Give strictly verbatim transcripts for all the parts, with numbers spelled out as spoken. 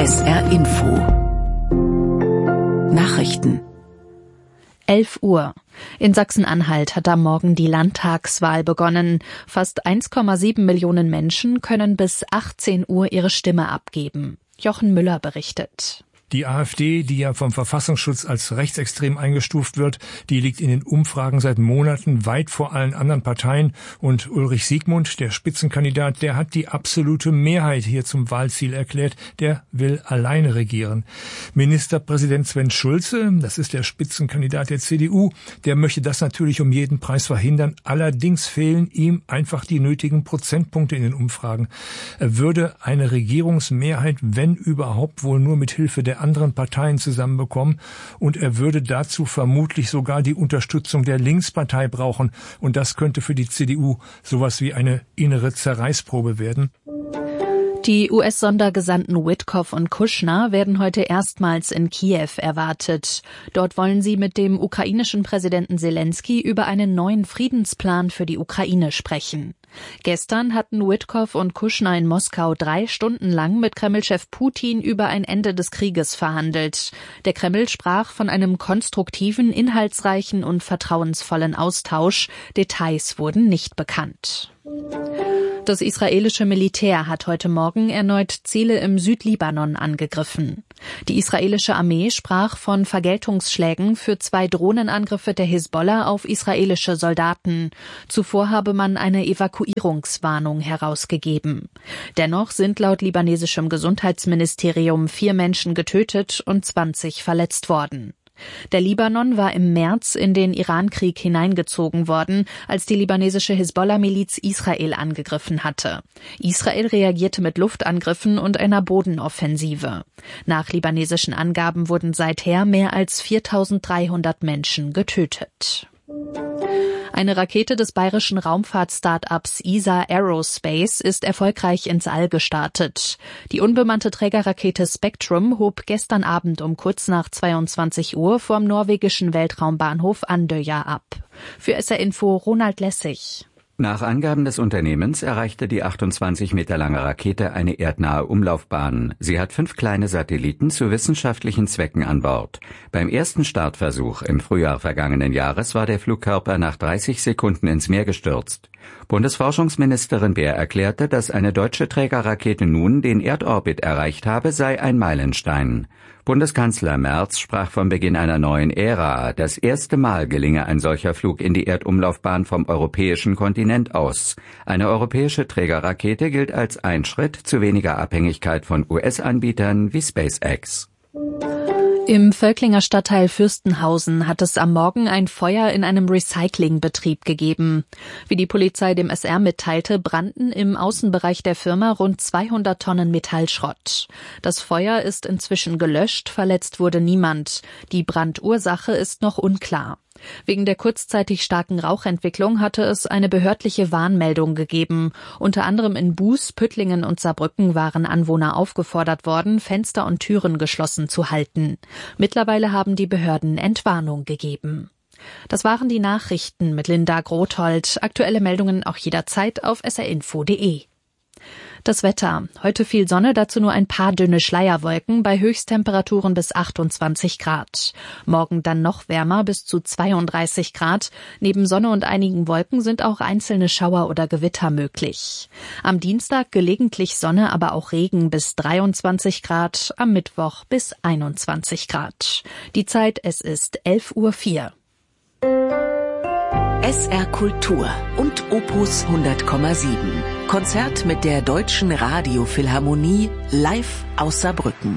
S R Info Nachrichten. elf Uhr. In Sachsen-Anhalt hat am Morgen die Landtagswahl begonnen. Fast eins Komma sieben Millionen Menschen können bis achtzehn Uhr ihre Stimme abgeben. Jochen Müller berichtet. Die AfD, die ja vom Verfassungsschutz als rechtsextrem eingestuft wird, die liegt in den Umfragen seit Monaten weit vor allen anderen Parteien. Und Ulrich Siegmund, der Spitzenkandidat, der hat die absolute Mehrheit hier zum Wahlziel erklärt. Der will alleine regieren. Ministerpräsident Sven Schulze, das ist der Spitzenkandidat der C D U, der möchte das natürlich um jeden Preis verhindern. Allerdings fehlen ihm einfach die nötigen Prozentpunkte in den Umfragen. Er würde eine Regierungsmehrheit, wenn überhaupt, wohl nur mit Hilfe der anderen Parteien zusammenbekommen, und er würde dazu vermutlich sogar die Unterstützung der Linkspartei brauchen, und das könnte für die C D U sowas wie eine innere Zerreißprobe werden. Die U S-Sondergesandten Witkoff und Kushner werden heute erstmals in Kiew erwartet. Dort wollen sie mit dem ukrainischen Präsidenten Zelensky über einen neuen Friedensplan für die Ukraine sprechen. Gestern hatten Witkoff und Kushner in Moskau drei Stunden lang mit Kreml-Chef Putin über ein Ende des Krieges verhandelt. Der Kreml sprach von einem konstruktiven, inhaltsreichen und vertrauensvollen Austausch. Details wurden nicht bekannt. Das israelische Militär hat heute Morgen erneut Ziele im Südlibanon angegriffen. Die israelische Armee sprach von Vergeltungsschlägen für zwei Drohnenangriffe der Hisbollah auf israelische Soldaten. Zuvor habe man eine Evakuierungswarnung herausgegeben. Dennoch sind laut libanesischem Gesundheitsministerium vier Menschen getötet und zwanzig verletzt worden. Der Libanon war im März in den Irankrieg hineingezogen worden, als die libanesische Hisbollah-Miliz Israel angegriffen hatte. Israel reagierte mit Luftangriffen und einer Bodenoffensive. Nach libanesischen Angaben wurden seither mehr als viertausenddreihundert Menschen getötet. Eine Rakete des bayerischen Raumfahrt-Startups E S A Aerospace ist erfolgreich ins All gestartet. Die unbemannte Trägerrakete Spectrum hob gestern Abend um kurz nach zweiundzwanzig Uhr vom norwegischen Weltraumbahnhof Andøya ab. Für S R Info Ronald Lessig. Nach Angaben des Unternehmens erreichte die achtundzwanzig Meter lange Rakete eine erdnahe Umlaufbahn. Sie hat fünf kleine Satelliten zu wissenschaftlichen Zwecken an Bord. Beim ersten Startversuch im Frühjahr vergangenen Jahres war der Flugkörper nach dreißig Sekunden ins Meer gestürzt. Bundesforschungsministerin Baer erklärte, dass eine deutsche Trägerrakete nun den Erdorbit erreicht habe, sei ein Meilenstein. Bundeskanzler Merz sprach vom Beginn einer neuen Ära. Das erste Mal gelinge ein solcher Flug in die Erdumlaufbahn vom europäischen Kontinent aus. Eine europäische Trägerrakete gilt als ein Schritt zu weniger Abhängigkeit von U S-Anbietern wie SpaceX. Im Völklinger Stadtteil Fürstenhausen hat es am Morgen ein Feuer in einem Recyclingbetrieb gegeben. Wie die Polizei dem S R mitteilte, brannten im Außenbereich der Firma rund zweihundert Tonnen Metallschrott. Das Feuer ist inzwischen gelöscht, verletzt wurde niemand. Die Brandursache ist noch unklar. Wegen der kurzzeitig starken Rauchentwicklung hatte es eine behördliche Warnmeldung gegeben. Unter anderem in Buß, Püttlingen und Saarbrücken waren Anwohner aufgefordert worden, Fenster und Türen geschlossen zu halten. Mittlerweile haben die Behörden Entwarnung gegeben. Das waren die Nachrichten mit Linda Grothold. Aktuelle Meldungen auch jederzeit auf s r info punkt d e. Das Wetter. Heute viel Sonne, dazu nur ein paar dünne Schleierwolken bei Höchsttemperaturen bis achtundzwanzig Grad. Morgen dann noch wärmer bis zu zweiunddreißig Grad. Neben Sonne und einigen Wolken sind auch einzelne Schauer oder Gewitter möglich. Am Dienstag gelegentlich Sonne, aber auch Regen bis dreiundzwanzig Grad. Am Mittwoch bis einundzwanzig Grad. Die Zeit, es ist elf Uhr vier. S R Kultur und Opus hundert Komma sieben. Konzert mit der Deutschen Radiophilharmonie live aus Saarbrücken.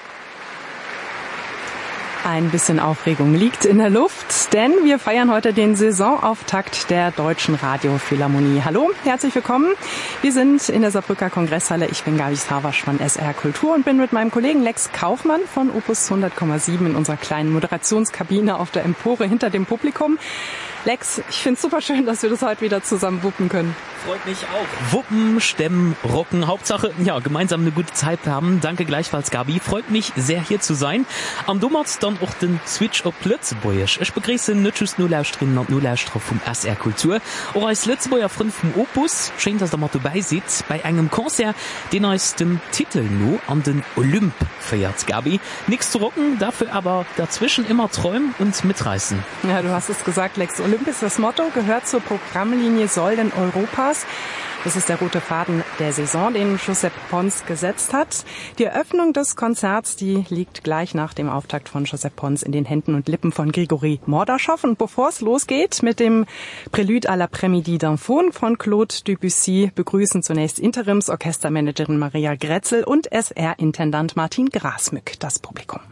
Ein bisschen Aufregung liegt in der Luft, denn wir feiern heute den Saisonauftakt der Deutschen Radiophilharmonie. Hallo, herzlich willkommen. Wir sind in der Saarbrücker Kongresshalle. Ich bin Gabi Savasch von S R Kultur und bin mit meinem Kollegen Lex Kaufmann von Opus hundert Komma sieben in unserer kleinen Moderationskabine auf der Empore hinter dem Publikum. Lex, ich finde es super schön, dass wir das heute wieder zusammen wuppen können. Freut mich auch. Wuppen, stemmen, rocken. Hauptsache, ja, gemeinsam eine gute Zeit haben. Danke gleichfalls, Gabi. Freut mich sehr, hier zu sein. Am Dummert dann auch den Switch auf Lützeboisch. Ich begrüße nicht nur Lauschtrinnen und nur Lauschtrer vom S R Kultur. Auch als Lützeboier Freund vom Opus. Schön, dass ihr mal dabei seid. Bei einem Konzert, den aus dem Titel nur an den Olymp feiert, Gabi. Nichts zu rocken, dafür aber dazwischen immer träumen und mitreißen. Ja, du hast es gesagt, Lex. Olymp ist das Motto, gehört zur Programmlinie Säulen Europas. Das ist der rote Faden der Saison, den Josep Pons gesetzt hat. Die Eröffnung des Konzerts, die liegt gleich nach dem Auftakt von Josep Pons in den Händen und Lippen von Grigori Mordaschow. Und bevor es losgeht mit dem Prélude à l'après-midi d'Infon von Claude Debussy, begrüßen zunächst Interimsorchestermanagerin Maria Grätzel und S R-Intendant Martin Grasmück das Publikum.